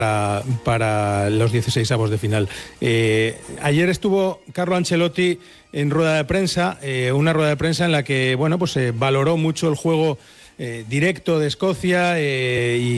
para los 16avos de final. Ayer estuvo Carlo Ancelotti en rueda de prensa, una rueda de prensa en la que, bueno, pues valoró mucho el juego directo de Escocia y